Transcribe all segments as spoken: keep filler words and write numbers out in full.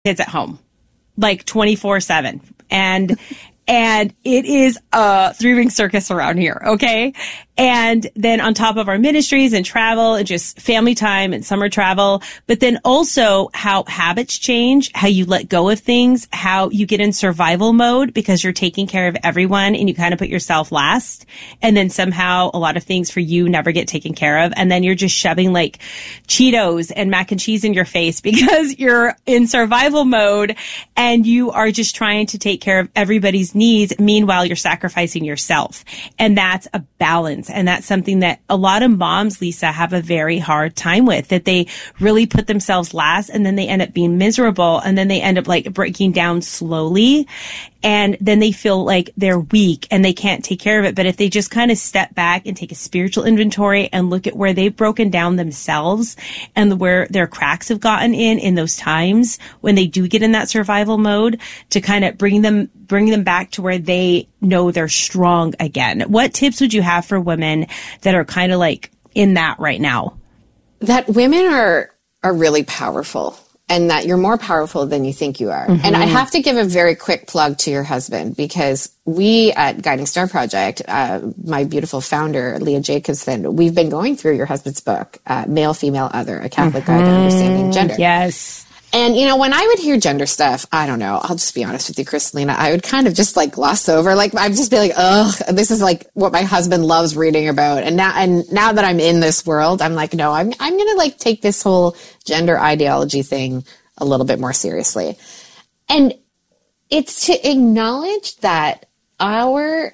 kids at home, like twenty-four seven. And and it is a three-ring circus around here, okay? And then on top of our ministries and travel and just family time and summer travel, but then also how habits change, how you let go of things, how you get in survival mode because you're taking care of everyone and you kind of put yourself last. And then somehow a lot of things for you never get taken care of. And then you're just shoving like Cheetos and mac and cheese in your face because you're in survival mode and you are just trying to take care of everybody's needs. Meanwhile, you're sacrificing yourself. And that's a balance. And that's something that a lot of moms, Lisa, have a very hard time with, that they really put themselves last and then they end up being miserable and then they end up like breaking down slowly. And then they feel like they're weak and they can't take care of it. But if they just kind of step back and take a spiritual inventory and look at where they've broken down themselves and where their cracks have gotten in, in those times when they do get in that survival mode, to kind of bring them, bring them back to where they know they're strong again. What tips would you have for women that are kind of like in that right now? That women are, are really powerful. And that you're more powerful than you think you are. Mm-hmm. And I have to give a very quick plug to your husband, because we at Guiding Star Project, uh, my beautiful founder, Leah Jacobson, we've been going through your husband's book, uh, Male, Female, Other, A Catholic mm-hmm. Guide to Understanding Gender. Yes. And, you know, when I would hear gender stuff, I don't know, I'll just be honest with you, Kristalina, I would kind of just like gloss over. Like, I'd just be like, ugh, this is like what my husband loves reading about. And now, and now that I'm in this world, I'm like, no, I'm, I'm going to like take this whole gender ideology thing a little bit more seriously. And it's to acknowledge that our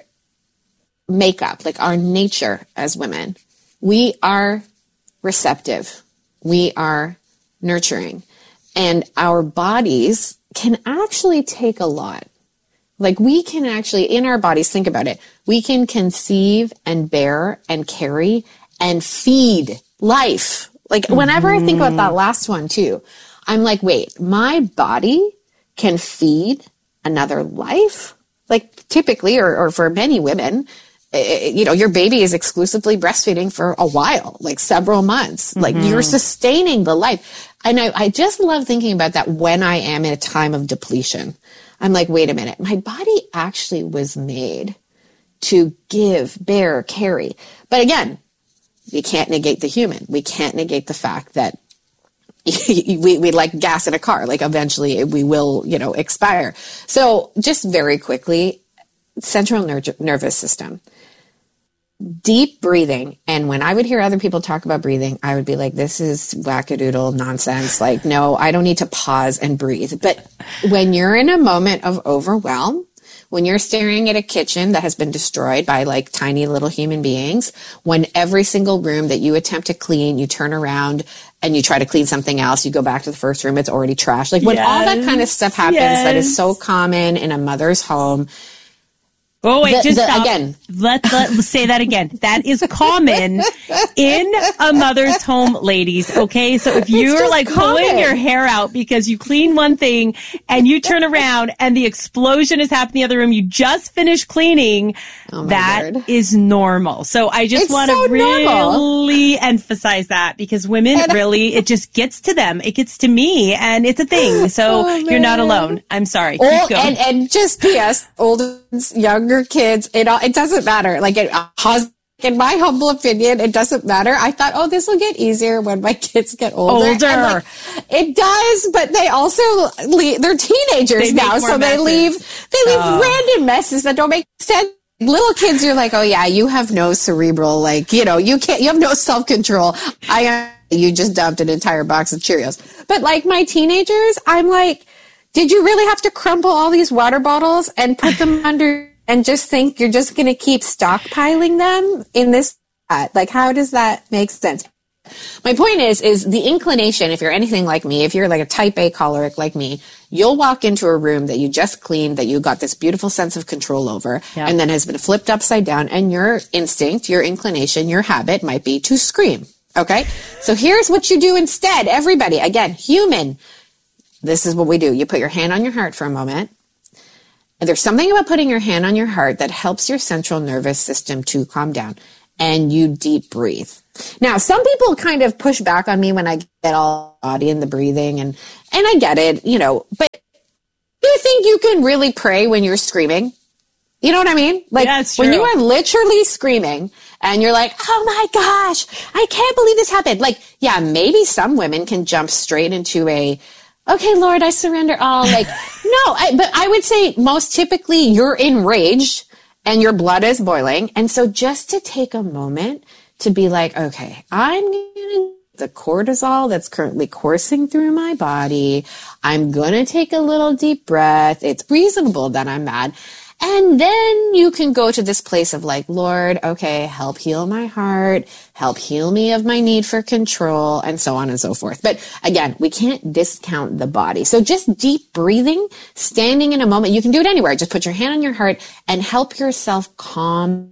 makeup, like our nature as women, we are receptive. We are nurturing. And our bodies can actually take a lot. Like we can actually, in our bodies, think about it, we can conceive and bear and carry and feed life. Like whenever mm-hmm. I think about that last one too, I'm like, wait, my body can feed another life? Like typically, or, or for many women, it, you know, your baby is exclusively breastfeeding for a while, like several months. Mm-hmm. Like you're sustaining the life. And I, I just love thinking about that when I am in a time of depletion. I'm like, wait a minute, my body actually was made to give, bear, carry. But again, we can't negate the human. We can't negate the fact that we, we like gas in a car, like eventually we will, you know, expire. So just very quickly, central ner- nervous system. Deep breathing. And when I would hear other people talk about breathing, I would be like, this is wackadoodle nonsense. Like, no, I don't need to pause and breathe. But when you're in a moment of overwhelm, when you're staring at a kitchen that has been destroyed by like tiny little human beings, when every single room that you attempt to clean, you turn around and you try to clean something else, you go back to the first room, it's already trashed. Like when yes. all that kind of stuff happens, yes. that is so common in a mother's home. Oh, wait, the, just the, stop. Again. Let, let, let's say that again. That is common in a mother's home, ladies. Okay. So if you're like common. pulling your hair out because you clean one thing and you turn around and the explosion is happening in the other room, you just finished cleaning, oh that word. is normal. So I just want to so really normal. emphasize that, because women and really, it just gets to them. It gets to me and it's a thing. So oh, you're not alone. I'm sorry. Keep Old, going. And, and just P S, older, younger kids, it all, it doesn't matter. Like it, in my humble opinion, it doesn't matter. I thought, oh, this will get easier when my kids get older. Older. Like, it does, but they also leave, they're teenagers they now, so messes. they leave, they leave oh. random messes that don't make sense. Little kids, you're like, oh yeah, you have no cerebral, like, you know, you can't, you have no self-control. I, you just dumped an entire box of Cheerios. But like my teenagers, I'm like, did you really have to crumple all these water bottles and put them under and just think you're just going to keep stockpiling them in this? Like, how does that make sense? My point is, is the inclination, if you're anything like me, if you're like a type A choleric like me, you'll walk into a room that you just cleaned, that you got this beautiful sense of control over, yeah. and then has been flipped upside down, and your instinct, your inclination, your habit might be to scream. Okay? So here's what you do instead. Everybody, again, human. This is what we do. You put your hand on your heart for a moment. And there's something about putting your hand on your heart that helps your central nervous system to calm down. and you deep breathe. Now, some people kind of push back on me when I get all body in the breathing, and, and I get it, you know, but do you think you can really pray when you're screaming? You know what I mean? Like yeah, it's when true. you are literally screaming and you're like, oh my gosh, I can't believe this happened. Like, yeah, maybe some women can jump straight into a, okay, Lord, I surrender all. Like, no, I, but I would say most typically you're enraged and your blood is boiling. And so just to take a moment to be like, okay, I'm going to the cortisol that's currently coursing through my body. I'm going to take a little deep breath. It's reasonable that I'm mad. And then you can go to this place of like, Lord, okay, help heal my heart, help heal me of my need for control, and so on and so forth. But again, we can't discount the body. So just deep breathing, standing in a moment, you can do it anywhere. Just put your hand on your heart and help yourself calm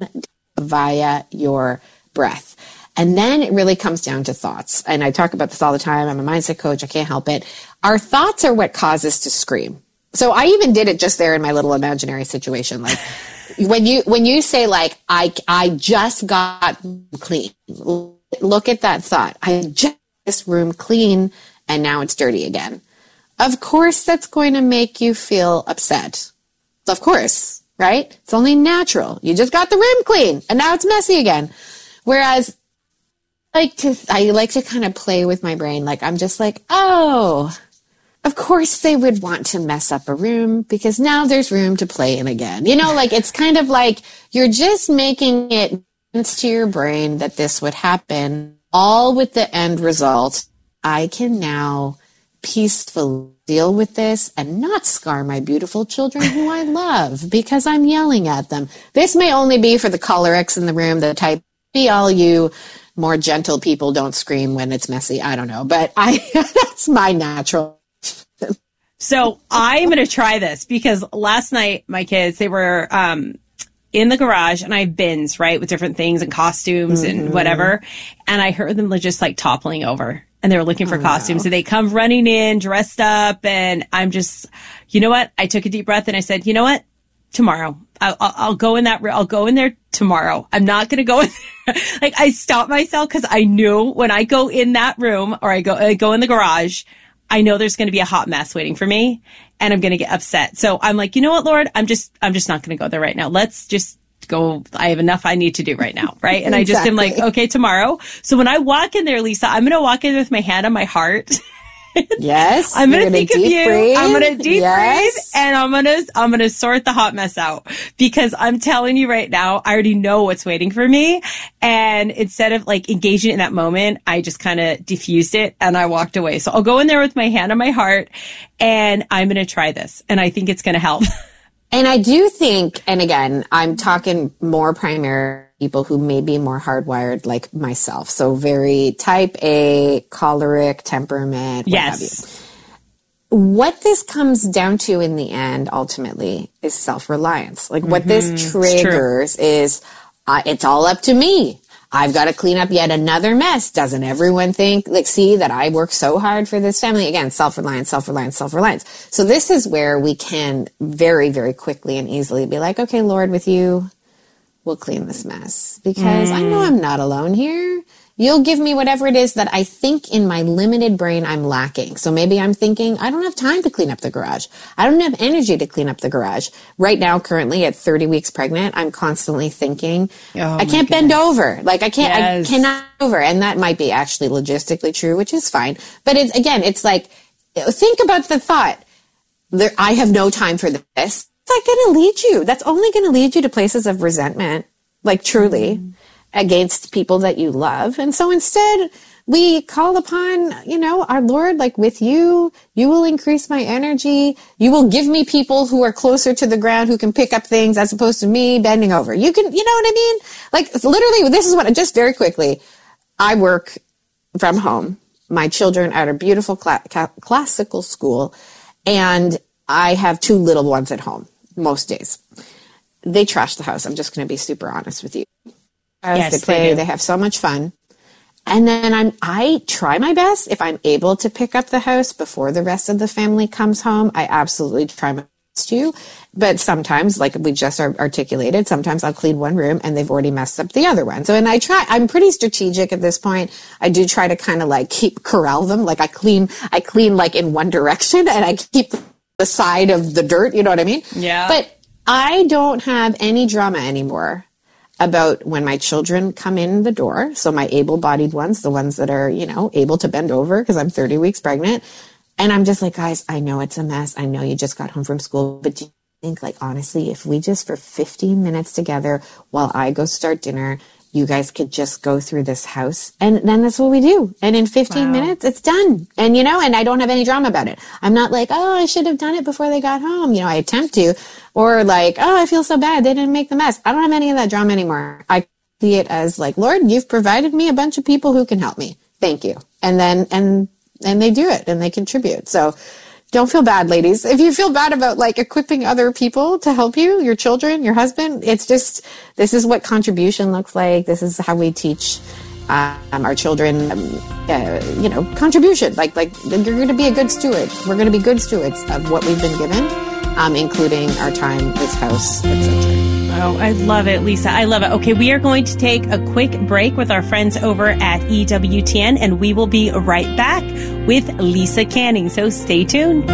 via your breath. And then it really comes down to thoughts. And I talk about this all the time. I'm a mindset coach. I can't help it. Our thoughts are what cause us to scream. So I even did it just there in my little imaginary situation. Like when you, when you say like, I, I just got clean, look at that thought. I just got this room clean and now it's dirty again. Of course, that's going to make you feel upset. Of course, right? It's only natural. You just got the room clean and now it's messy again. Whereas I like to, I like to kind of play with my brain. Like I'm just like, oh, of course they would want to mess up a room because now there's room to play in again. You know, like it's kind of like you're just making it sense to your brain that this would happen, all with the end result. I can now peacefully deal with this and not scar my beautiful children who I love because I'm yelling at them. This may only be for the cholerics in the room, the type B, all you more gentle people don't scream when it's messy. I don't know, but I that's my natural. So I'm going to try this because last night my kids, they were um, in the garage and I have bins, right, with different things and costumes mm-hmm. and whatever. And I heard them just like toppling over and they were looking for oh, costumes. No. And they come running in dressed up. And I'm just, you know what? I took a deep breath and I said, you know what? Tomorrow. I'll, I'll go in that, I'll go in there tomorrow. I'm not going to go in there. Like I stopped myself because I knew when I go in that room or I go, I go in the garage, I know there's going to be a hot mess waiting for me and I'm going to get upset. So I'm like, you know what, Lord, I'm just, I'm just not going to go there right now. Let's just go. I have enough I need to do right now. Right. And exactly. I just am like, okay, tomorrow. So when I walk in there, Lisa, I'm going to walk in with my hand on my heart. Yes. I'm going to think of you. Breathe. I'm going to deep yes. breathe and I'm going to, I'm going to sort the hot mess out because I'm telling you right now, I already know what's waiting for me. And instead of like engaging in that moment, I just kind of diffused it and I walked away. So I'll go in there with my hand on my heart and I'm going to try this. And I think it's going to help. And I do think, and again, I'm talking more primarily people who may be more hardwired like myself. So very type A, choleric temperament, what yes. have you. What this comes down to in the end, ultimately, is self-reliance. Like mm-hmm. what this triggers is, uh, it's all up to me. I've got to clean up yet another mess. Doesn't everyone think, like, see that I work so hard for this family? Again, self-reliance, self-reliance, self-reliance. So this is where we can very, very quickly and easily be like, okay, Lord, with you, we'll clean this mess because mm. I know I'm not alone here. You'll give me whatever it is that I think in my limited brain I'm lacking. So maybe I'm thinking, I don't have time to clean up the garage. I don't have energy to clean up the garage. Right now, currently at thirty weeks pregnant, I'm constantly thinking, oh I can't bend over. Like I can't, yes. I cannot over. And that might be actually logistically true, which is fine. But it's, again, it's like, think about the thought. There, I have no time for this. It's not going to lead you. That's only going to lead you to places of resentment. Like truly. Mm. Against people that you love. And so instead we call upon, you know, our Lord, like with you, you will increase my energy. You will give me people who are closer to the ground who can pick up things as opposed to me bending over. You can, you know what I mean? Like literally, this is what, just very quickly, I work from home. My children are at a beautiful cl- cl- classical school and I have two little ones at home most days. They trash the house. I'm just going to be super honest with you. Yes, they play, they, they have so much fun. And then I'm, I try my best if I'm able to pick up the house before the rest of the family comes home. I absolutely try my you. But sometimes, like we just articulated, sometimes I'll clean one room and they've already messed up the other one. So, and I try, I'm pretty strategic at this point. I do try to kind of like keep corral them. Like I clean, I clean like in one direction and I keep the side of the dirt. You know what I mean? Yeah. But I don't have any drama anymore about when my children come in the door. So my able-bodied ones, the ones that are, you know, able to bend over because I'm thirty weeks pregnant. And I'm just like, guys, I know it's a mess. I know you just got home from school, but do you think, like, honestly, if we just for fifteen minutes together while I go start dinner, you guys could just go through this house. And then that's what we do. And in fifteen Wow. minutes, it's done. And, you know, and I don't have any drama about it. I'm not like, oh, I should have done it before they got home. You know, I attempt to. Or like, oh, I feel so bad. They didn't make the mess. I don't have any of that drama anymore. I see it as like, Lord, you've provided me a bunch of people who can help me. Thank you. And then, and, and they do it and they contribute. So don't feel bad, ladies. If you feel bad about like equipping other people to help you, your children, your husband, it's just, this is what contribution looks like. This is how we teach um, our children, um, uh, you know, contribution. Like, like you're going to be a good steward. We're going to be good stewards of what we've been given, um, including our time, this house, et cetera. Oh, I love it, Lisa. I love it. Okay, we are going to take a quick break with our friends over at E W T N, and we will be right back with Lisa Canning. So stay tuned.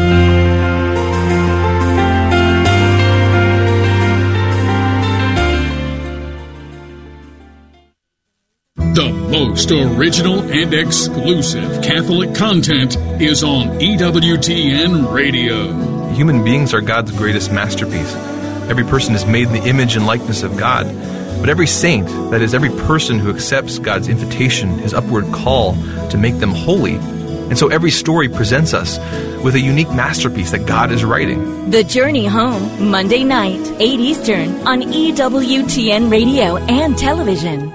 The most original and exclusive Catholic content is on E W T N Radio. Human beings are God's greatest masterpiece. Every person is made in the image and likeness of God. But every saint, that is, every person who accepts God's invitation, his upward call to make them holy. And so every story presents us with a unique masterpiece that God is writing. The Journey Home, Monday night, eight Eastern, on E W T N Radio and television.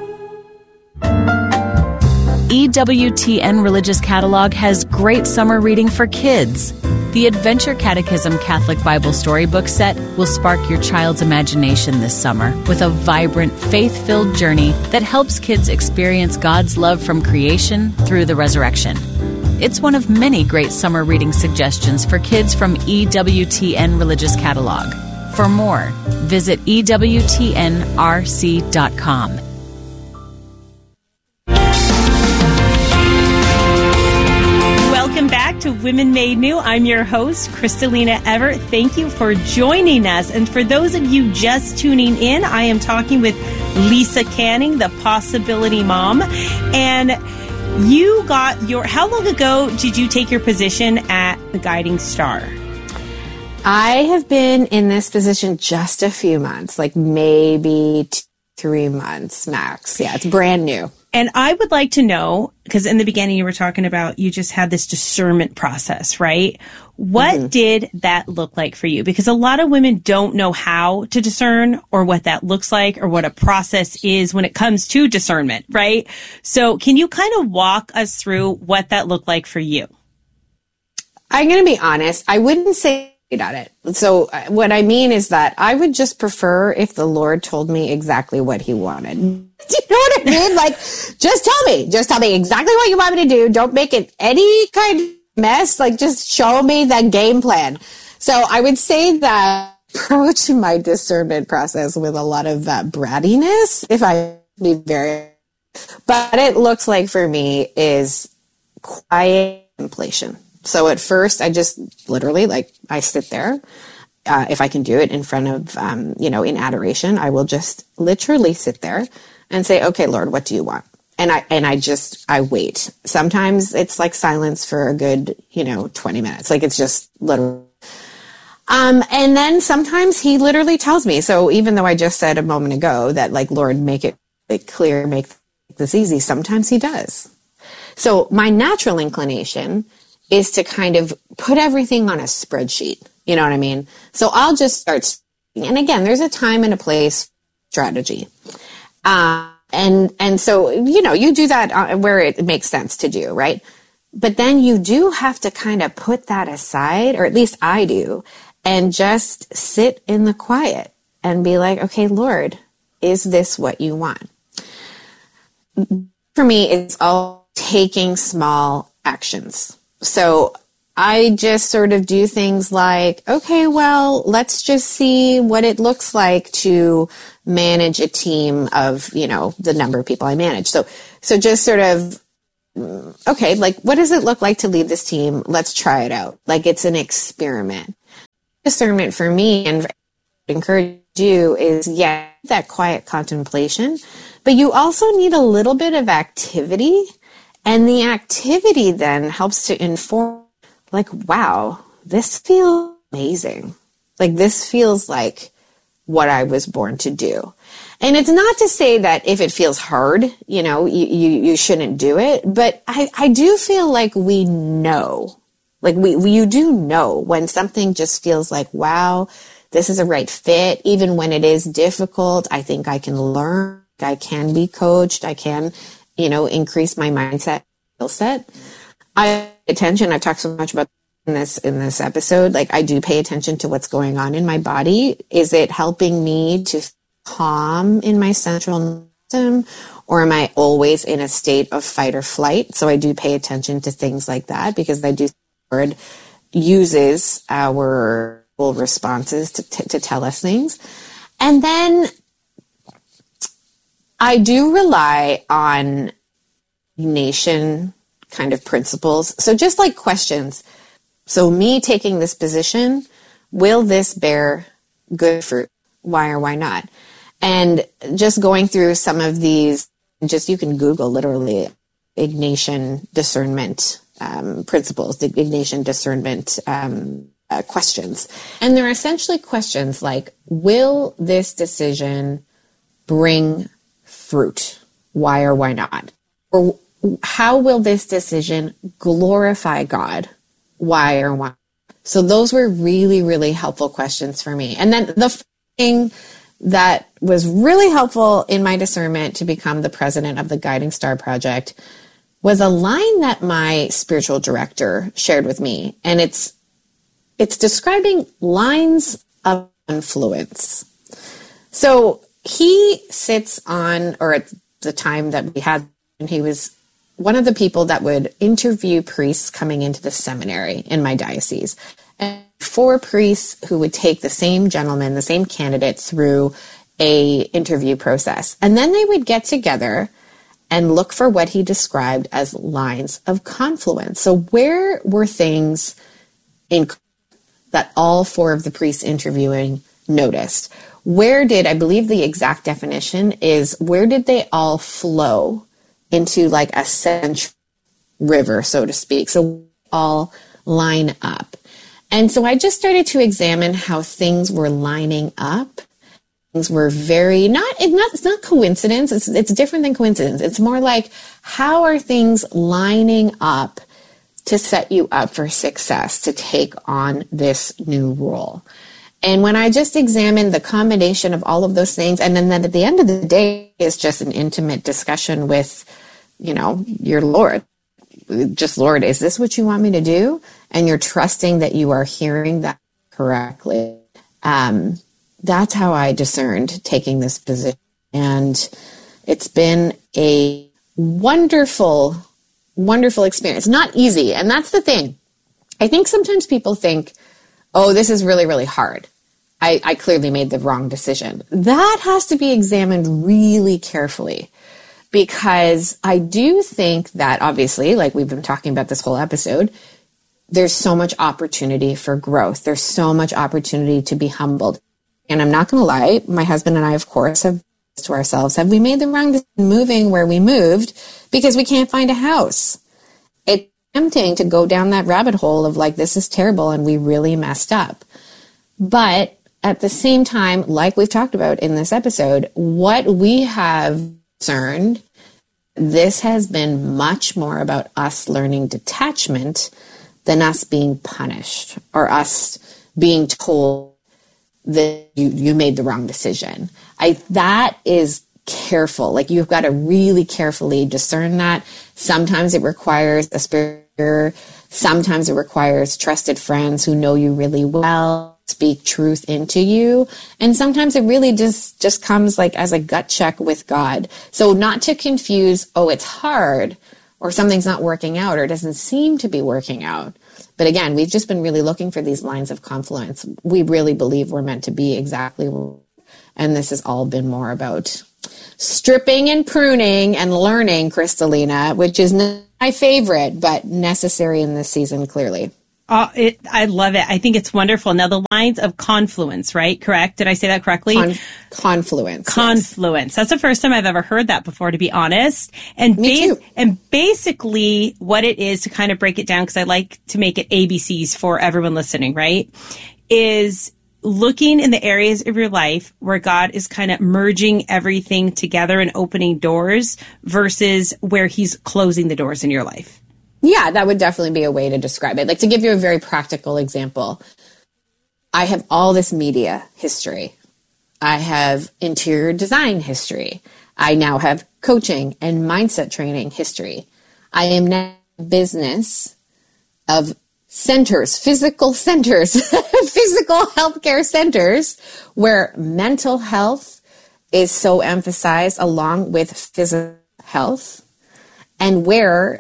E W T N Religious Catalog has great summer reading for kids. The Adventure Catechism Catholic Bible Storybook Set will spark your child's imagination this summer with a vibrant, faith-filled journey that helps kids experience God's love from creation through the resurrection. It's one of many great summer reading suggestions for kids from E W T N Religious Catalog. For more, visit E W T N R C dot com. Welcome back to Women Made New. I'm your host, Kristalina Everett. Thank you for joining us. And for those of you just tuning in, I am talking with Lisa Canning, the Possibility Mom. And you got your, how long ago did you take your position at the Guiding Star? I have been in this position just a few months, like maybe two, three months max. Yeah, it's brand new. And I would like to know, because in the beginning you were talking about you just had this discernment process, right? What mm-hmm. did that look like for you? Because a lot of women don't know how to discern or what that looks like or what a process is when it comes to discernment, right? So can you kind of walk us through what that looked like for you? I'm going to be honest. I wouldn't say at it. So uh, what I mean is that I would just prefer if the Lord told me exactly what he wanted. Do you know what I mean? Like, just tell me. Just tell me exactly what you want me to do. Don't make it any kind of mess. Like, just show me the game plan. So I would say that approach my discernment process with a lot of uh, brattiness, if I be very, but it looks like for me is quiet contemplation. So at first I just literally like I sit there. Uh, if I can do it in front of, um, you know, in adoration, I will just literally sit there and say, okay, Lord, what do you want? And I, and I just, I wait. Sometimes it's like silence for a good, you know, twenty minutes. Like it's just literally. Um, and then sometimes he literally tells me. So even though I just said a moment ago that like, Lord, make it, it clear, make this easy. Sometimes he does. So my natural inclination is to kind of put everything on a spreadsheet. You know what I mean? So I'll just start. And again, there's a time and a place strategy. Uh, and, and so, you know, you do that where it makes sense to do, right? But then you do have to kind of put that aside, or at least I do, and just sit in the quiet and be like, okay, Lord, is this what you want? For me, it's all taking small actions. So I just sort of do things like, okay, well, let's just see what it looks like to manage a team of, you know, the number of people I manage. So, so just sort of, okay, like, what does it look like to lead this team? Let's try it out. Like, it's an experiment. Discernment for me, and encourage you, is, yeah, that quiet contemplation, but you also need a little bit of activity. And the activity then helps to inform, like, wow, this feels amazing. Like, this feels like what I was born to do. And it's not to say that if it feels hard, you know, you, you, you shouldn't do it. But I, I do feel like we know, like we, we, you do know when something just feels like, wow, this is a right fit. Even when it is difficult, I think I can learn, I can be coached, I can, you know, increase my mindset, skill set. I pay attention. I've talked so much about in this, in this episode. Like, I do pay attention to what's going on in my body. Is it helping me to calm in my central system, or am I always in a state of fight or flight? So I do pay attention to things like that, because I do think the word uses our responses to, to, to tell us things. And then I do rely on nation kind of principles. So just like questions. So me taking this position, will this bear good fruit? Why or why not? And just going through some of these, just you can Google literally Ignatian discernment um, principles, the Ignatian discernment um, uh, questions. And they're essentially questions like, will this decision bring fruit? Why or why not? Or how will this decision glorify God? Why or why? So those were really, really helpful questions for me. And then the thing that was really helpful in my discernment to become the president of the Guiding Star Project was a line that my spiritual director shared with me. And it's, it's describing lines of influence. So he sits on, or at the time that we had, and he was one of the people that would interview priests coming into the seminary in my diocese. And four priests who would take the same gentleman, the same candidate, through a interview process. And then they would get together and look for what he described as lines of confluence. So where were things in that all four of the priests interviewing noticed? Where did, I believe the exact definition is, where did they all flow into like a central river, so to speak? So all line up. And so I just started to examine how things were lining up. Things were very, not, it's not, it's not coincidence. It's, it's different than coincidence. It's more like, how are things lining up to set you up for success, to take on this new role? And when I just examined the combination of all of those things, and then, then at the end of the day, it's just an intimate discussion with, you know, your Lord. Just, Lord, is this what you want me to do? And you're trusting that you are hearing that correctly. Um, that's how I discerned taking this position. And it's been a wonderful, wonderful experience. Not easy. And that's the thing. I think sometimes people think, oh, this is really, really hard. I, I clearly made the wrong decision. That has to be examined really carefully, because I do think that, obviously, like we've been talking about this whole episode, there's so much opportunity for growth. There's so much opportunity to be humbled. And I'm not going to lie, my husband and I, of course, have to ourselves, have we made the wrong decision moving where we moved because we can't find a house? It's tempting to go down that rabbit hole of like, this is terrible and we really messed up. But at the same time, like we've talked about in this episode, what we have discerned, this has been much more about us learning detachment than us being punished or us being told that you, you made the wrong decision. I, that is careful. Like, you've got to really carefully discern that. Sometimes it requires a spirit. Sometimes it requires trusted friends who know you really well, speak truth into you. And sometimes it really just, just comes like as a gut check with God. So not to confuse, oh, it's hard, or something's not working out, or it doesn't seem to be working out. But again, we've just been really looking for these lines of confluence. We really believe we're meant to be exactly, and this has all been more about stripping and pruning and learning, Kristalina, which is not my favorite, but necessary in this season, clearly. Oh, it, I love it. I think it's wonderful. Now, the lines of confluence, right? Correct? Did I say that correctly? Con- confluence. Confluence. Yes. That's the first time I've ever heard that before, to be honest. And Me too. And basically what it is, to kind of break it down, because I like to make it A B Cs for everyone listening, right? Is looking in the areas of your life where God is kind of merging everything together and opening doors versus where he's closing the doors in your life. Yeah, that would definitely be a way to describe it. Like, to give you a very practical example, I have all this media history. I have interior design history. I now have coaching and mindset training history. I am now in business of centers, physical centers, physical healthcare centers, where mental health is so emphasized along with physical health, and where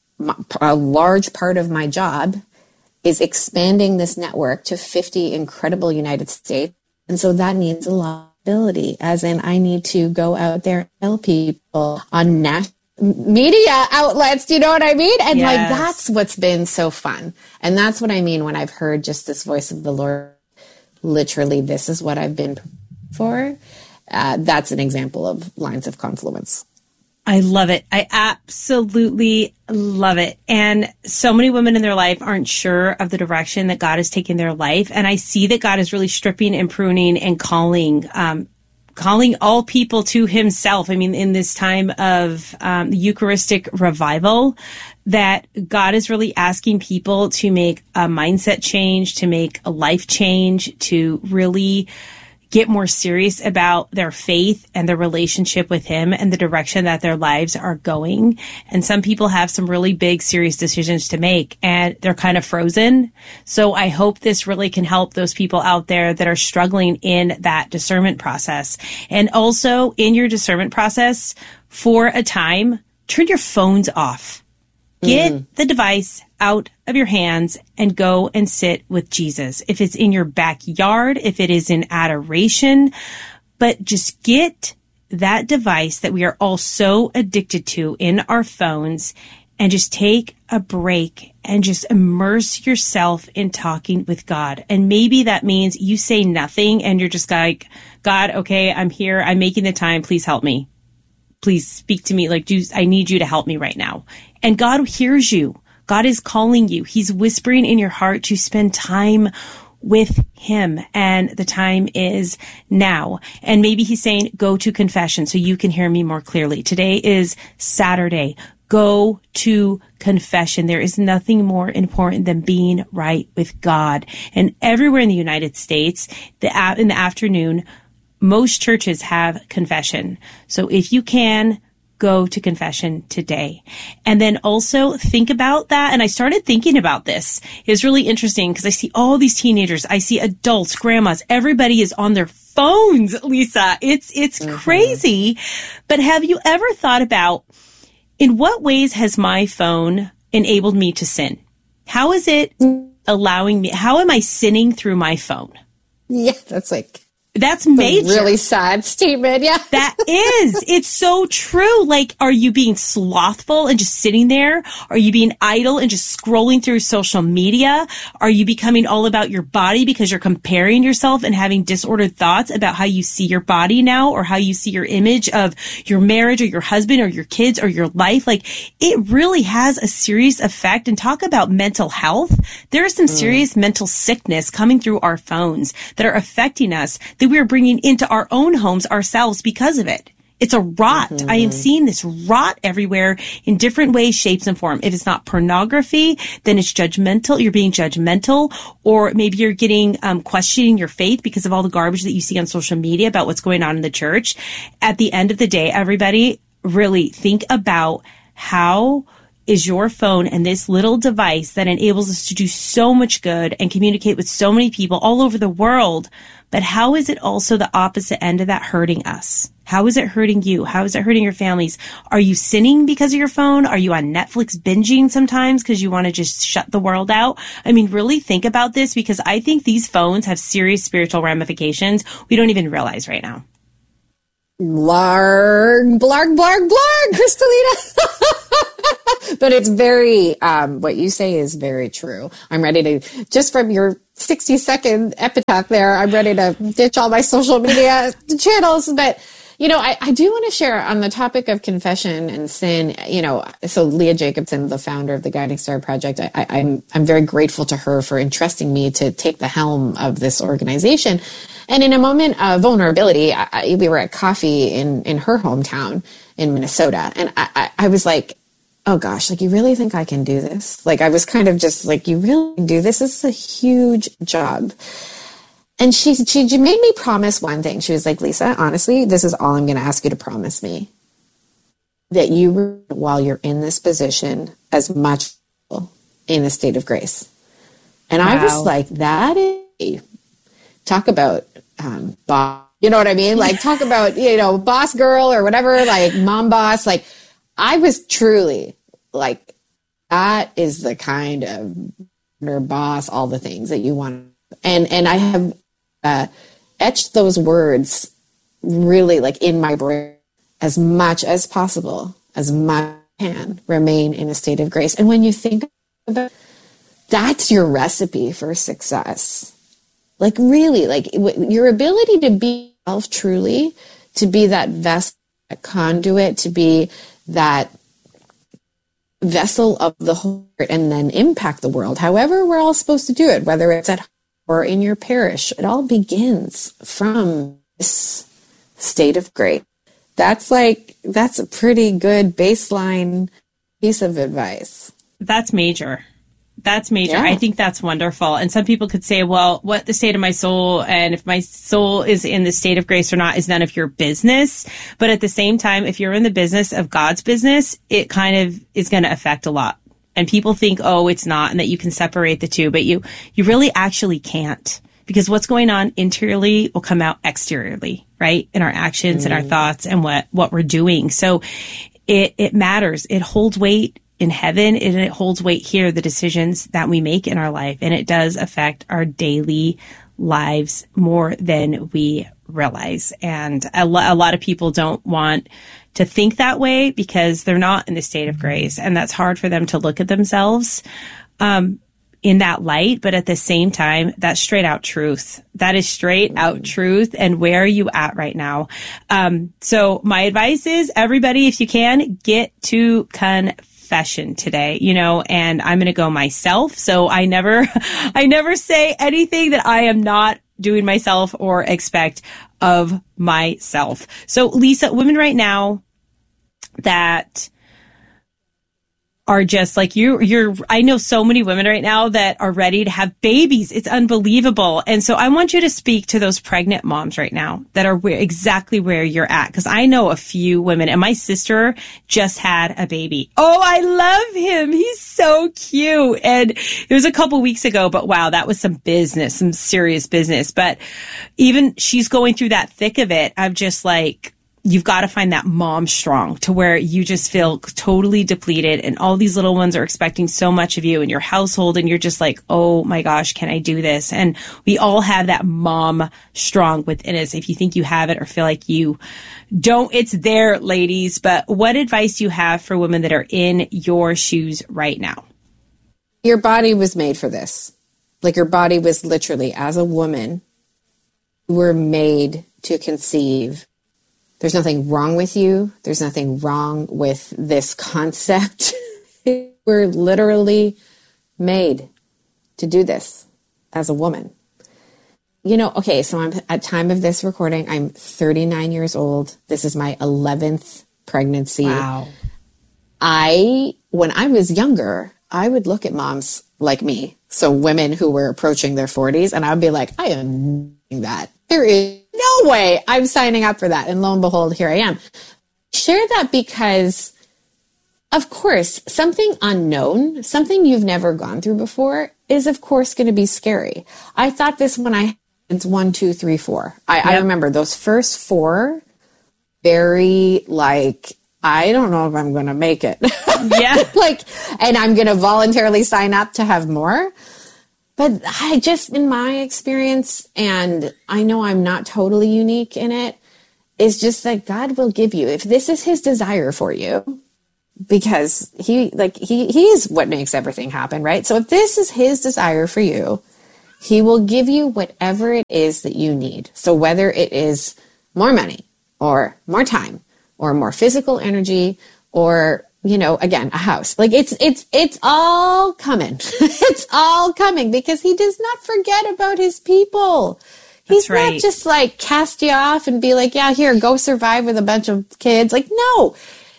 a large part of my job is expanding this network to fifty incredible United States. And so that needs a lot of ability, as in I need to go out there and tell people on national media outlets, do you know what I mean? And yes. like, that's what's been so fun. And that's what I mean when I've heard just this voice of the Lord, literally, this is what I've been for. Uh, that's an example of lines of confluence. I love it. I absolutely love it. And so many women in their life aren't sure of the direction that God is taking their life. And I see that God is really stripping and pruning and calling, um, calling all people to himself. I mean, in this time of um, the Eucharistic revival, that God is really asking people to make a mindset change, to make a life change, to really get more serious about their faith and their relationship with him and the direction that their lives are going. And some people have some really big, serious decisions to make, and they're kind of frozen. So I hope this really can help those people out there that are struggling in that discernment process. And also, in your discernment process, for a time, turn your phones off. Get mm. the device out of your hands and go and sit with Jesus. If it's in your backyard, if it is in adoration, but just get that device that we are all so addicted to in our phones and just take a break and just immerse yourself in talking with God. And maybe that means you say nothing and you're just like, God, okay, I'm here. I'm making the time. Please help me. Please speak to me. Like, do, I need you to help me right now. And God hears you. God is calling you. He's whispering in your heart to spend time with him. And the time is now. And maybe he's saying, go to confession so you can hear me more clearly. Today is Saturday. Go to confession. There is nothing more important than being right with God. And everywhere in the United States, the in the afternoon, most churches have confession. So if you can, go to confession today. And then also think about that. And I started thinking about this. It was really interesting because I see all these teenagers. I see adults, grandmas. Everybody is on their phones, Lisa. It's, it's mm-hmm. crazy. But have you ever thought about, in what ways has my phone enabled me to sin? How is it allowing me? How am I sinning through my phone? Yeah, that's like... That's major. A really sad statement. Yeah. That is. It's so true. Like, are you being slothful and just sitting there? Are you being idle and just scrolling through social media? Are you becoming all about your body because you're comparing yourself and having disordered thoughts about how you see your body now, or how you see your image of your marriage or your husband or your kids or your life? Like, it really has a serious effect. And talk about mental health. There is some mm. serious mental sickness coming through our phones that are affecting us, that we are bringing into our own homes ourselves because of it. It's a rot. Mm-hmm. I am seeing this rot everywhere in different ways, shapes, and form. If it's not pornography, then it's judgmental. You're being judgmental, or maybe you're getting um, questioning your faith because of all the garbage that you see on social media about what's going on in the church. At the end of the day, everybody, really think about how is your phone and this little device that enables us to do so much good and communicate with so many people all over the world. But how is it also the opposite end of that hurting us? How is it hurting you? How is it hurting your families? Are you sinning because of your phone? Are you on Netflix binging sometimes because you want to just shut the world out? I mean, really think about this, because I think these phones have serious spiritual ramifications we don't even realize right now. Blarg, blarg, blarg, blarg, Kristalina. But it's very, um, what you say is very true. I'm ready to, just from your sixty second epitaph there, I'm ready to ditch all my social media channels. But, you know, I, I do want to share on the topic of confession and sin, you know, so Leah Jacobson, the founder of the Guiding Star Project, I, I, I'm, I'm very grateful to her for entrusting me to take the helm of this organization. And in a moment of vulnerability, I, I, we were at coffee in, in her hometown in Minnesota. And I, I, I was like, oh gosh, like, you really think I can do this? Like, I was kind of just like, you really can do this? This is a huge job. And she, she made me promise one thing. She was like, Lisa, honestly, this is all I'm going to ask you to promise me. That you, while you're in this position, as much in a state of grace. And wow. I was like, that is, talk about um, boss, you know what I mean? Like, talk about, you know, boss girl or whatever, like mom boss. Like, I was truly like, that is the kind of or boss, all the things that you want. And, and I have uh, etched those words really like in my brain as much as possible, as much as I can remain in a state of grace. And when you think about it, that's your recipe for success. Like, really, like your ability to be yourself truly, to be that vessel, that conduit, to be that vessel of the heart, and then impact the world. However, we're all supposed to do it, whether it's at home or in your parish. It all begins from this state of grace. That's like, that's a pretty good baseline piece of advice. That's major. That's major. Yeah. I think that's wonderful. And some people could say, well, what the state of my soul, and if my soul is in the state of grace or not is none of your business. But at the same time, if you're in the business of God's business, it kind of is going to affect a lot. And people think, oh, it's not, and that you can separate the two, but you, you really actually can't, because what's going on interiorly will come out exteriorly, right? In our actions mm. and our thoughts and what, what we're doing. So it, it matters. It holds weight in heaven, and it holds weight here, the decisions that we make in our life. And it does affect our daily lives more than we realize. And a, lo- a lot of people don't want to think that way because they're not in the state of grace. And that's hard for them to look at themselves um, in that light. But at the same time, that's straight out truth. That is straight out truth. And where are you at right now? Um, so my advice is, everybody, if you can, get to confess. Confession today, you know, and I'm going to go myself. So I never, I never say anything that I am not doing myself or expect of myself. So Lisa, women right now that are just like you, you're, I know so many women right now that are ready to have babies. It's unbelievable. And so I want you to speak to those pregnant moms right now that are where, exactly where you're at. Cause I know a few women, and my sister just had a baby. Oh, I love him. He's so cute. And it was a couple weeks ago, but wow, that was some business, some serious business. But even she's going through that thick of it. I'm just like, you've got to find that mom strong to where you just feel totally depleted, and all these little ones are expecting so much of you and your household, and you're just like, oh my gosh, can I do this? And we all have that mom strong within us. If you think you have it or feel like you don't, it's there, ladies. But what advice do you have for women that are in your shoes right now? Your body was made for this. Like, your body was literally, as a woman, you were made to conceive. There's nothing wrong with you. There's nothing wrong with this concept. We're literally made to do this as a woman. You know, okay, so I'm at time of this recording, I'm thirty-nine years old. This is my eleventh pregnancy. Wow. I, when I was younger, I would look at moms like me. So women who were approaching their forties, and I would be like, I am doing that. There is no way I'm signing up for that. And lo and behold, here I am. I share that because of course, something unknown, something you've never gone through before is, of course, going to be scary. I thought this when I had one, two, three, four. I, yep. I remember those first four, very like, I don't know if I'm going to make it. Yeah. Like, and I'm going to voluntarily sign up to have more. But I just, in my experience, and I know I'm not totally unique in it, is just that God will give you, if this is his desire for you, because he, like, he, he is what makes everything happen, right? So if this is his desire for you, he will give you whatever it is that you need. So whether it is more money or more time or more physical energy or, you know, again, a house, like it's, it's, it's all coming. It's all coming because he does not forget about his people. He's right. not just like cast you off and be like, yeah, here, go survive with a bunch of kids. Like, no.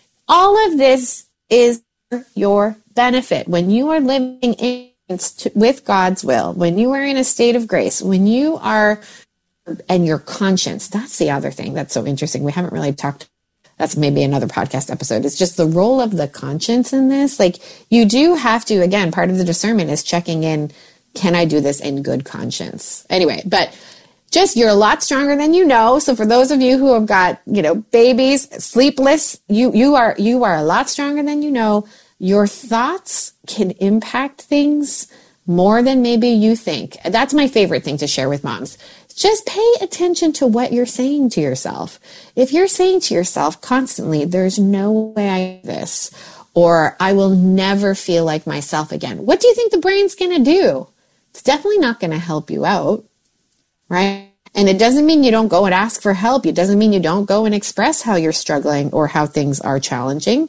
All of this is your benefit. When you are living in with God's will, when you are in a state of grace, when you are, and your conscience, that's the other thing that's so interesting. We haven't really talked, that's maybe another podcast episode. It's just the role of the conscience in this. Like you do have to, again, part of the discernment is checking in, can I do this in good conscience? Anyway, but just, you're a lot stronger than you know. So for those of you who have got, you know, babies, sleepless, you, you are, you are a lot stronger than you know. Your thoughts can impact things more than maybe you think. That's my favorite thing to share with moms. Just pay attention to what you're saying to yourself. If you're saying to yourself constantly, there's no way I do this, or I will never feel like myself again, what do you think the brain's going to do? It's definitely not going to help you out. Right? And it doesn't mean you don't go and ask for help. It doesn't mean you don't go and express how you're struggling or how things are challenging.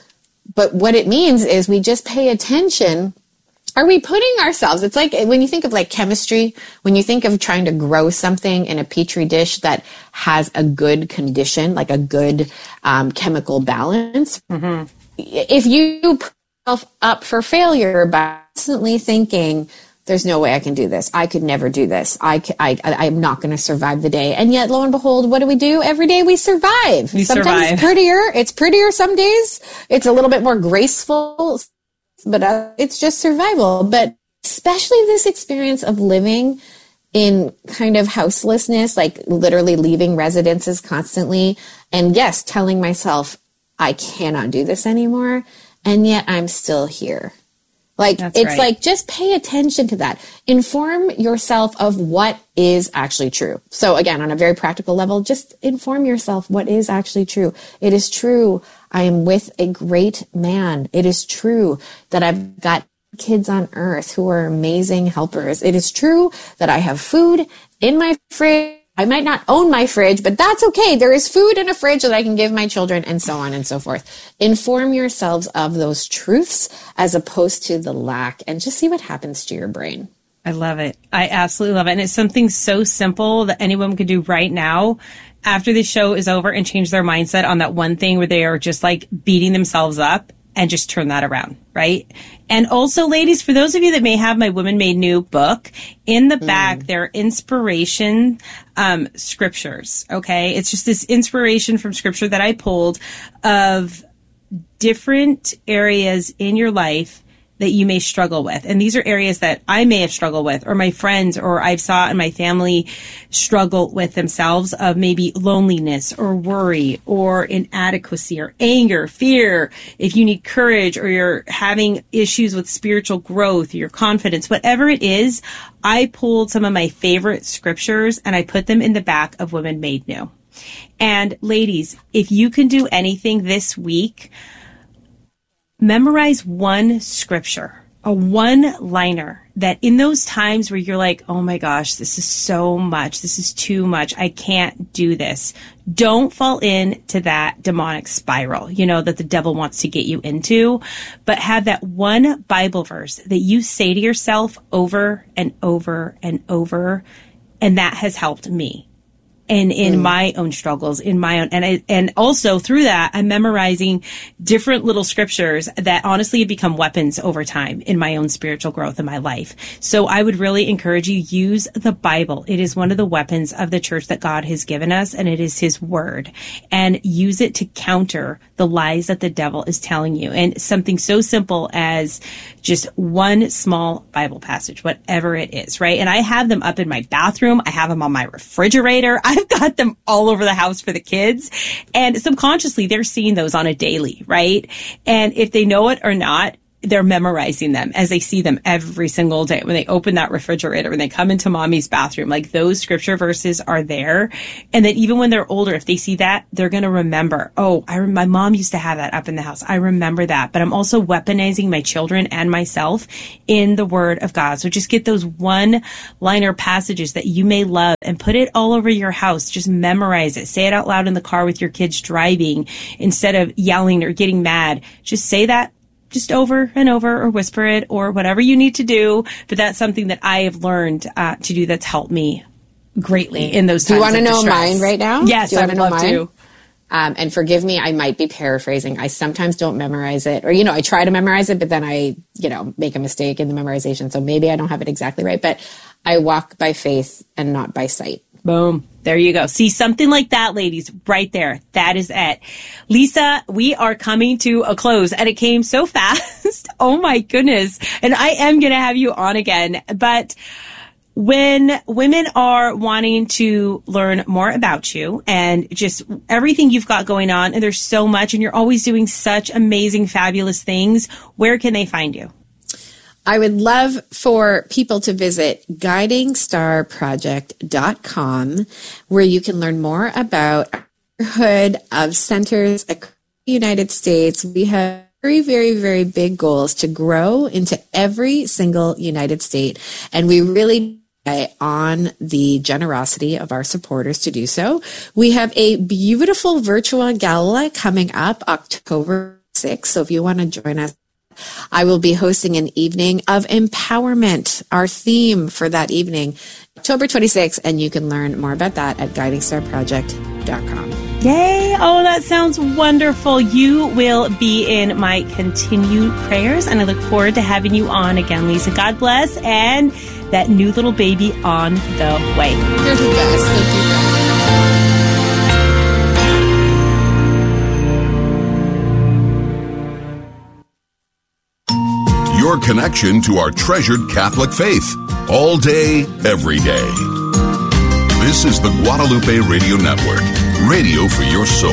But what it means is we just pay attention. Are we putting ourselves, it's like when you think of like chemistry, when you think of trying to grow something in a petri dish that has a good condition, like a good um, chemical balance. Mm-hmm. If you put yourself up for failure by constantly thinking, there's no way I can do this. I could never do this. I, I, I'm not going to survive the day. And yet, lo and behold, what do we do? Every day we survive. We Sometimes survive. It's prettier. It's prettier some days. It's a little bit more graceful, but uh, it's just survival. But especially this experience of living in kind of houselessness, like literally leaving residences constantly. And yes, telling myself, I cannot do this anymore. And yet I'm still here. Like, That's it's right. like, just pay attention to that. Inform yourself of what is actually true. So again, on a very practical level, just inform yourself what is actually true. It is true. I am with a great man. It is true that I've got kids on earth who are amazing helpers. It is true that I have food in my fridge. I might not own my fridge, but that's okay. There is food in a fridge that I can give my children, and so on and so forth. Inform yourselves of those truths as opposed to the lack, and just see what happens to your brain. I love it. I absolutely love it. And it's something so simple that anyone could do right now after the show is over and change their mindset on that one thing where they are just like beating themselves up, and just turn that around, right? And also, ladies, for those of you that may have my Women Made New book, in the back, mm. there are inspiration um, scriptures, okay? It's just this inspiration from scripture that I pulled of different areas in your life that you may struggle with. And these are areas that I may have struggled with, or my friends, or I've saw in my family struggle with themselves, of maybe loneliness or worry or inadequacy or anger, fear. If you need courage, or you're having issues with spiritual growth, your confidence, whatever it is, I pulled some of my favorite scriptures and I put them in the back of Women Made New. And ladies, if you can do anything this week, memorize one scripture, a one-liner that in those times where you're like, oh my gosh, this is so much, this is too much, I can't do this. Don't fall into that demonic spiral, you know, that the devil wants to get you into, but have that one Bible verse that you say to yourself over and over and over, and that has helped me. and in Mm. my own struggles, in my own, and I, and also through that, I'm memorizing different little scriptures that honestly have become weapons over time in my own spiritual growth in my life. So I would really encourage you, use the Bible. It is one of the weapons of the church that God has given us, and it is his word, and use it to counter the lies that the devil is telling you. And something so simple as just one small Bible passage, whatever it is, right? And I have them up in my bathroom. I have them on my refrigerator. I've got them all over the house for the kids. And subconsciously, they're seeing those on a daily, right? And if they know it or not, they're memorizing them as they see them every single day. When they open that refrigerator, when they come into mommy's bathroom, like those scripture verses are there. And then even when they're older, if they see that, they're going to remember, oh, I rem- my mom used to have that up in the house. I remember that. But I'm also weaponizing my children and myself in the word of God. So just get those one liner passages that you may love and put it all over your house. Just memorize it. Say it out loud in the car with your kids driving instead of yelling or getting mad. Just say that just over and over, or whisper it, or whatever you need to do. But that's something that I have learned uh, to do that's helped me greatly in those times. Do you want to of know distress. mine right now? Yes, Do you I want would to know love mine? to. Um, and forgive me, I might be paraphrasing. I sometimes don't memorize it, or, you know, I try to memorize it, but then I, you know, make a mistake in the memorization. So maybe I don't have it exactly right, but I walk by faith and not by sight. Boom. There you go. See, something like that, ladies, right there. That is it. Lisa, we are coming to a close, and it came so fast. Oh my goodness. And I am going to have you on again. But when women are wanting to learn more about you and just everything you've got going on, and there's so much, and you're always doing such amazing, fabulous things, where can they find you? I would love for people to visit guiding star project dot com, where you can learn more about our neighborhood of centers across the United States. We have very, very, very big goals to grow into every single United state, and we really rely on the generosity of our supporters to do so. We have a beautiful virtual gala coming up October sixth, so if you want to join us, I will be hosting an evening of empowerment, our theme for that evening, October twenty-sixth, and you can learn more about that at guiding star project dot com. Yay! Oh, that sounds wonderful. You will be in my continued prayers, and I look forward to having you on again, Lisa. God bless, and that new little baby on the way. You're the best. Thank you, guys. Your connection to our treasured Catholic faith, all day, every day. This is the Guadalupe Radio Network, radio for your soul.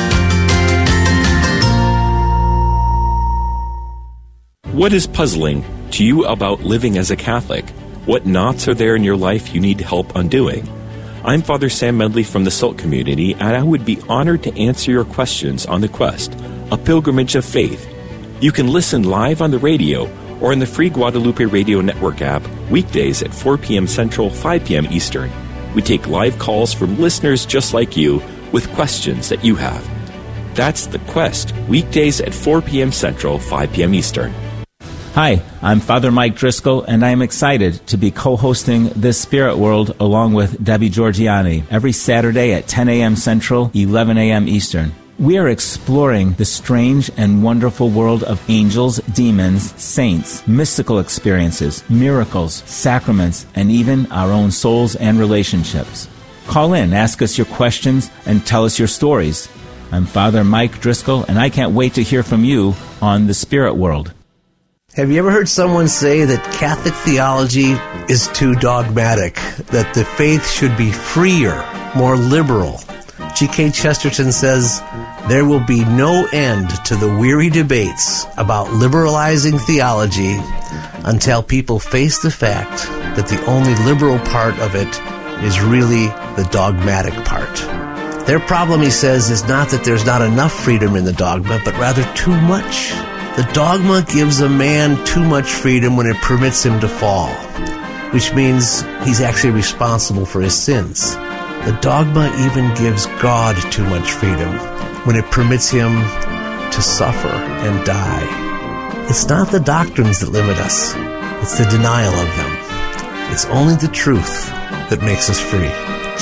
What is puzzling to you about living as a Catholic? What knots are there in your life you need help undoing? I'm Father Sam Medley from the Salt Community, and I would be honored to answer your questions on The Quest, a pilgrimage of faith. You can listen live on the radio or in the free Guadalupe Radio Network app weekdays at four p.m. Central, five p.m. Eastern. We take live calls from listeners just like you with questions that you have. That's The Quest, weekdays at four p.m. Central, five p.m. Eastern. Hi, I'm Father Mike Driscoll, and I am excited to be co-hosting This Spirit World along with Debbie Georgiani every Saturday at ten a.m. Central, eleven a.m. Eastern. We are exploring the strange and wonderful world of angels, demons, saints, mystical experiences, miracles, sacraments, and even our own souls and relationships. Call in, ask us your questions, and tell us your stories. I'm Father Mike Driscoll, and I can't wait to hear from you on The Spirit World. Have you ever heard someone say that Catholic theology is too dogmatic, that the faith should be freer, more liberal? G K Chesterton says, there will be no end to the weary debates about liberalizing theology until people face the fact that the only liberal part of it is really the dogmatic part. Their problem, he says, is not that there's not enough freedom in the dogma, but rather too much. The dogma gives a man too much freedom when it permits him to fall, which means he's actually responsible for his sins. The dogma even gives God too much freedom when it permits him to suffer and die. It's not the doctrines that limit us, it's the denial of them. It's only the truth that makes us free.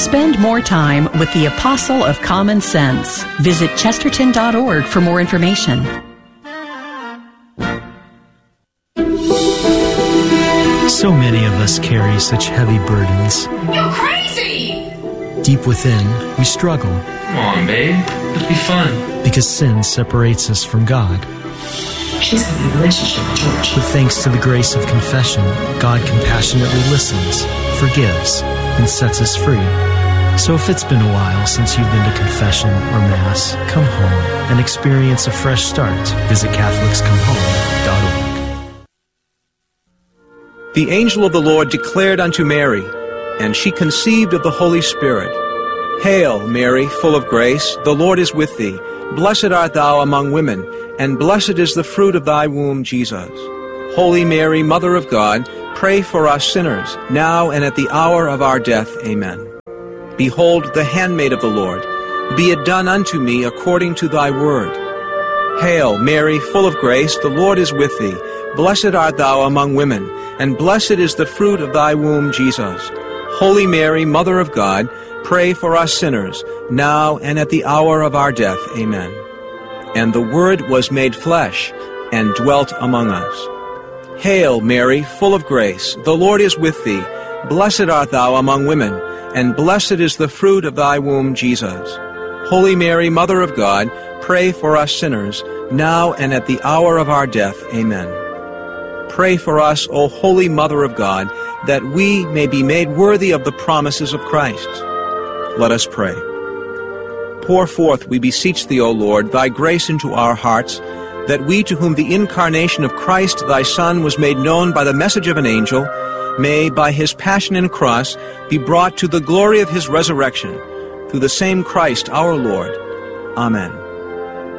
Spend more time with the Apostle of Common Sense. Visit Chesterton dot org for more information. So many of us carry such heavy burdens. You're crazy! Deep within, we struggle. Come on, babe. It'll be fun. Because sin separates us from God. She's having a relationship with George. But thanks to the grace of confession, God compassionately listens, forgives, and sets us free. So if it's been a while since you've been to confession or Mass, come home and experience a fresh start. Visit Catholics Come Home dot org. The angel of the Lord declared unto Mary, and she conceived of the Holy Spirit. Hail, Mary, full of grace, the Lord is with thee. Blessed art thou among women, and blessed is the fruit of thy womb, Jesus. Holy Mary, Mother of God, pray for us sinners, now and at the hour of our death. Amen. Behold, the handmaid of the Lord. Be it done unto me according to thy word. Hail, Mary, full of grace, the Lord is with thee. Blessed art thou among women, and blessed is the fruit of thy womb, Jesus. Holy Mary, Mother of God, pray for us sinners, now and at the hour of our death. Amen. And the Word was made flesh, and dwelt among us. Hail, Mary, full of grace, the Lord is with thee. Blessed art thou among women, and blessed is the fruit of thy womb, Jesus. Holy Mary, Mother of God, pray for us sinners, now and at the hour of our death. Amen. Pray for us, O Holy Mother of God, that we may be made worthy of the promises of Christ. Let us pray. Pour forth, we beseech thee, O Lord, thy grace into our hearts, that we, to whom the incarnation of Christ thy Son was made known by the message of an angel, may, by his passion and cross, be brought to the glory of his resurrection, through the same Christ our Lord. Amen.